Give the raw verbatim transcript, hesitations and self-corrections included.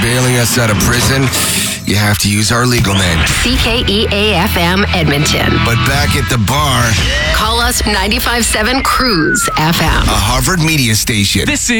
bailing us out of prison, you have to use our legal name. C K E A F M Edmonton. But back at the bar, Call us ninety-five point seven Cruise F M. a Harvard media station. This is